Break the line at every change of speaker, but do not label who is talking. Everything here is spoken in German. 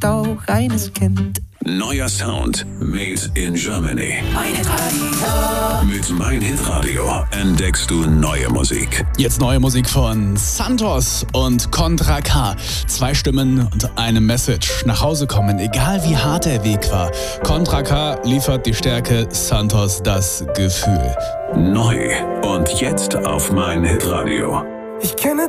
ist auch eines Kind.
Neuer Sound made in Germany.
Mein Hitradio.
Mit Mein Hitradio entdeckst du neue Musik.
Jetzt neue Musik von Santos und Contra K. 2 Stimmen und eine Message. Nach Hause kommen, egal wie hart der Weg war. Contra K liefert die Stärke, Santos das Gefühl.
Neu und jetzt auf Mein Hitradio.
Ich kenne